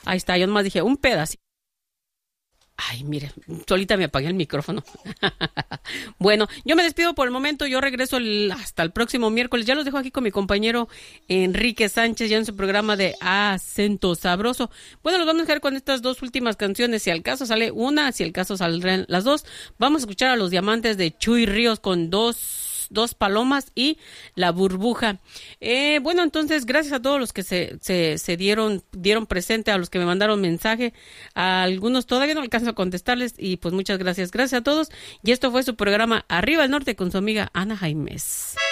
Ahí está, yo nomás dije un pedacito. Ay, mire, solita me apagué el micrófono. Bueno, yo me despido por el momento. Yo regreso hasta el próximo miércoles. Ya los dejo aquí con mi compañero Enrique Sánchez, ya en su programa de Acento Sabroso. Bueno, los vamos a dejar con estas dos últimas canciones. Si al caso sale una, si al caso saldrán las dos. Vamos a escuchar a Los Diamantes de Chuy Ríos con dos palomas y La Burbuja. Bueno, entonces, gracias a todos los que se dieron presente, a los que me mandaron mensaje. A algunos todavía no alcanzo a contestarles y pues muchas gracias. Gracias a todos. Y esto fue su programa Arriba el Norte con su amiga Ana Jaimes.